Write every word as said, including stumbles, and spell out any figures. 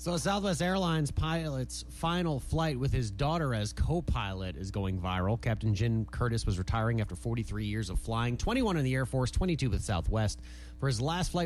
So Southwest Airlines pilot's final flight with his daughter as co-pilot is going viral. Captain Jim Curtis was retiring after forty-three years of flying, twenty-one in the Air Force, twenty-two with Southwest. For his last flight